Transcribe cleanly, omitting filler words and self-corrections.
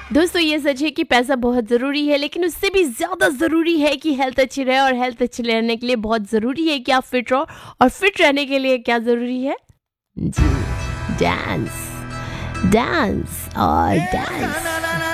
दोस्तों ये सच है कि पैसा बहुत ज़रूरी है, लेकिन उससे भी ज़्यादा ज़रूरी है कि हेल्थ अच्छी रहे, और हेल्थ अच्छी रहने के लिए बहुत ज़रूरी है कि आप फिट रहो। और फिट रहने के लिए क्या ज़रूरी है? जी, डांस, डांस और डांस।